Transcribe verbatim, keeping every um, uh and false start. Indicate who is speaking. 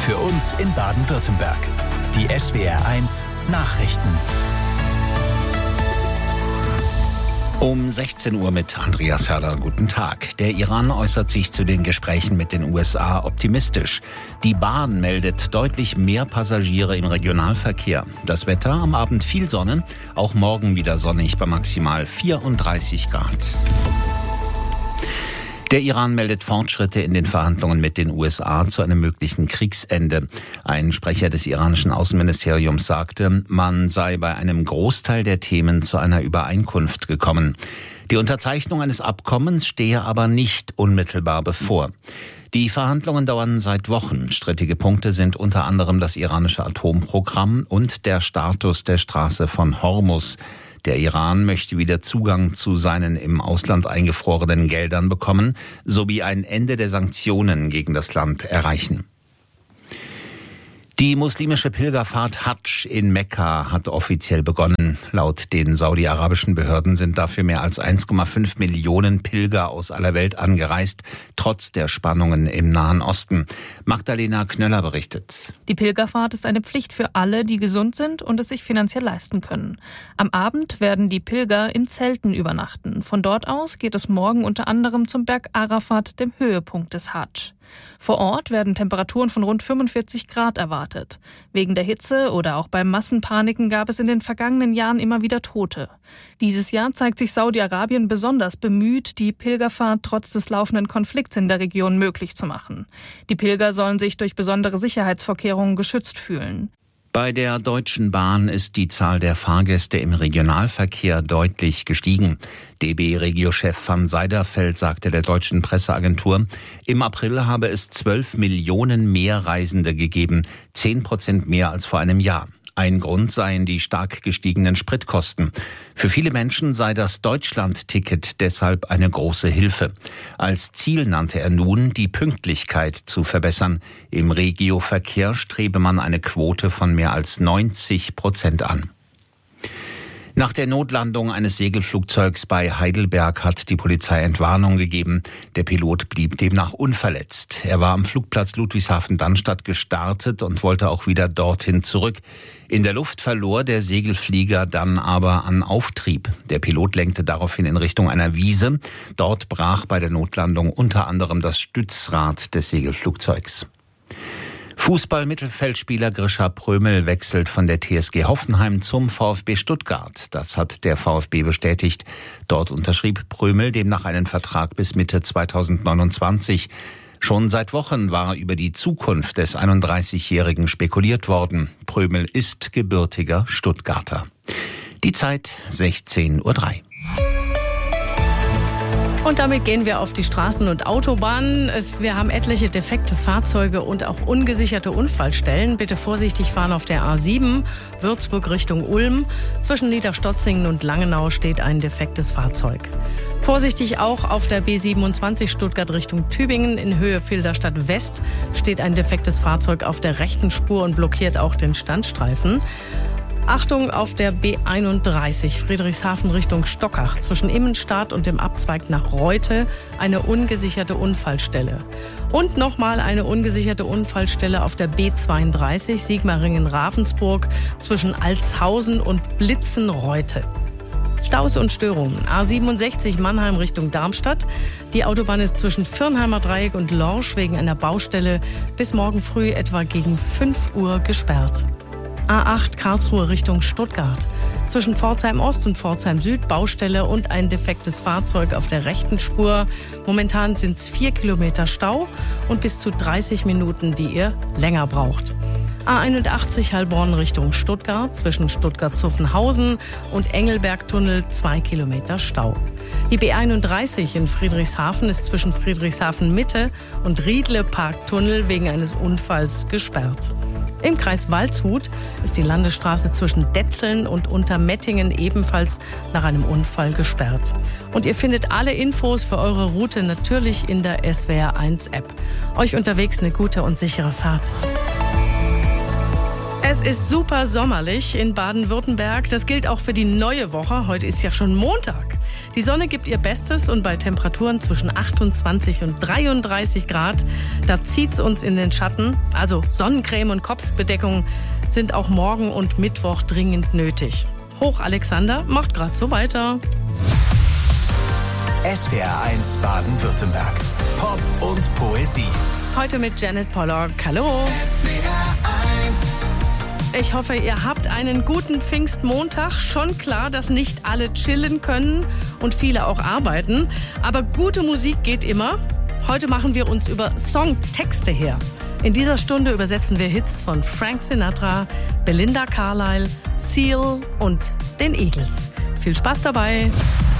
Speaker 1: Für uns in Baden-Württemberg. Die S W R eins Nachrichten.
Speaker 2: Um sechzehn Uhr mit Andreas Herrler. Guten Tag. Der Iran äußert sich zu den Gesprächen mit den U S A optimistisch. Die Bahn meldet deutlich mehr Passagiere im Regionalverkehr. Das Wetter am Abend viel Sonne, auch morgen wieder sonnig bei maximal vierunddreißig Grad. Der Iran meldet Fortschritte in den Verhandlungen mit den U S A zu einem möglichen Kriegsende. Ein Sprecher des iranischen Außenministeriums sagte, man sei bei einem Großteil der Themen zu einer Übereinkunft gekommen. Die Unterzeichnung eines Abkommens stehe aber nicht unmittelbar bevor. Die Verhandlungen dauern seit Wochen. Strittige Punkte sind unter anderem das iranische Atomprogramm und der Status der Straße von Hormuz. Der Iran möchte wieder Zugang zu seinen im Ausland eingefrorenen Geldern bekommen, sowie ein Ende der Sanktionen gegen das Land erreichen. Die muslimische Pilgerfahrt Hadsch in Mekka hat offiziell begonnen. Laut den saudi-arabischen Behörden sind dafür mehr als eins Komma fünf Millionen Pilger aus aller Welt angereist, trotz der Spannungen im Nahen Osten. Magdalena Knöller berichtet.
Speaker 3: Die Pilgerfahrt ist eine Pflicht für alle, die gesund sind und es sich finanziell leisten können. Am Abend werden die Pilger in Zelten übernachten. Von dort aus geht es morgen unter anderem zum Berg Arafat, dem Höhepunkt des Hadsch. Vor Ort werden Temperaturen von rund fünfundvierzig Grad erwartet. Wegen der Hitze oder auch bei Massenpaniken gab es in den vergangenen Jahren immer wieder Tote. Dieses Jahr zeigt sich Saudi-Arabien besonders bemüht, die Pilgerfahrt trotz des laufenden Konflikts in der Region möglich zu machen. Die Pilger sollen sich durch besondere Sicherheitsvorkehrungen geschützt fühlen.
Speaker 2: Bei der Deutschen Bahn ist die Zahl der Fahrgäste im Regionalverkehr deutlich gestiegen. D B-Regio-Chef van Seiderfeld sagte der deutschen Presseagentur, im April habe es zwölf Millionen mehr Reisende gegeben, zehn Prozent mehr als vor einem Jahr. Ein Grund seien die stark gestiegenen Spritkosten. Für viele Menschen sei das Deutschland-Ticket deshalb eine große Hilfe. Als Ziel nannte er nun, die Pünktlichkeit zu verbessern. Im Regio-Verkehr strebe man eine Quote von mehr als neunzig Prozent an. Nach der Notlandung eines Segelflugzeugs bei Heidelberg hat die Polizei Entwarnung gegeben. Der Pilot blieb demnach unverletzt. Er war am Flugplatz Ludwigshafen-Dannstatt gestartet und wollte auch wieder dorthin zurück. In der Luft verlor der Segelflieger dann aber an Auftrieb. Der Pilot lenkte daraufhin in Richtung einer Wiese. Dort brach bei der Notlandung unter anderem das Stützrad des Segelflugzeugs. Fußball-Mittelfeldspieler Grisha Prömel wechselt von der T S G Hoffenheim zum VfB Stuttgart. Das hat der VfB bestätigt. Dort unterschrieb Prömel demnach einen Vertrag bis Mitte zweitausendneunundzwanzig. Schon seit Wochen war über die Zukunft des einunddreißigjährigen spekuliert worden. Prömel ist gebürtiger Stuttgarter. Die Zeit sechzehn Uhr drei.
Speaker 4: Und damit gehen wir auf die Straßen und Autobahnen. Es, wir haben etliche defekte Fahrzeuge und auch ungesicherte Unfallstellen. Bitte vorsichtig fahren auf der A sieben, Würzburg Richtung Ulm. Zwischen Niederstotzingen und Langenau steht ein defektes Fahrzeug. Vorsichtig auch auf der B siebenundzwanzig Stuttgart Richtung Tübingen. In Höhe Filderstadt West steht ein defektes Fahrzeug auf der rechten Spur und blockiert auch den Standstreifen. Achtung auf der B einunddreißig Friedrichshafen Richtung Stockach. Zwischen Immenstadt und dem Abzweig nach Reute eine ungesicherte Unfallstelle. Und nochmal eine ungesicherte Unfallstelle auf der B zweiunddreißig Sigmaringen-Ravensburg zwischen Altshausen und Blitzen-Reute. Staus und Störungen. A siebenundsechzig Mannheim Richtung Darmstadt. Die Autobahn ist zwischen Firnheimer Dreieck und Lorsch wegen einer Baustelle bis morgen früh etwa gegen fünf Uhr gesperrt. A acht Karlsruhe Richtung Stuttgart. Zwischen Pforzheim Ost und Pforzheim Süd Baustelle und ein defektes Fahrzeug auf der rechten Spur. Momentan sind es vier Kilometer Stau und bis zu dreißig Minuten, die ihr länger braucht. A einundachtzig Heilbronn Richtung Stuttgart. Zwischen Stuttgart-Zuffenhausen und Engelbergtunnel zwei Kilometer Stau. Die B einunddreißig in Friedrichshafen ist zwischen Friedrichshafen Mitte und Riedle-Parktunnel wegen eines Unfalls gesperrt. Im Kreis Waldshut ist die Landesstraße zwischen Detzeln und Untermettingen ebenfalls nach einem Unfall gesperrt. Und ihr findet alle Infos für eure Route natürlich in der S W R eins App. Euch unterwegs eine gute und sichere Fahrt. Es ist super sommerlich in Baden-Württemberg. Das gilt auch für die neue Woche. Heute ist ja schon Montag. Die Sonne gibt ihr Bestes und bei Temperaturen zwischen achtundzwanzig und dreiunddreißig Grad, da zieht's uns in den Schatten. Also Sonnencreme und Kopfbedeckung sind auch morgen und Mittwoch dringend nötig. Hoch Alexander macht gerade so weiter.
Speaker 1: S W R eins Baden-Württemberg. Pop und Poesie.
Speaker 4: Heute mit Janet Pollock. Hallo.
Speaker 1: S W R eins.
Speaker 4: Ich hoffe, ihr habt einen guten Pfingstmontag. Schon klar, dass nicht alle chillen können und viele auch arbeiten. Aber gute Musik geht immer. Heute machen wir uns über Songtexte her. In dieser Stunde übersetzen wir Hits von Frank Sinatra, Belinda Carlisle, Seal und den Eagles. Viel Spaß dabei.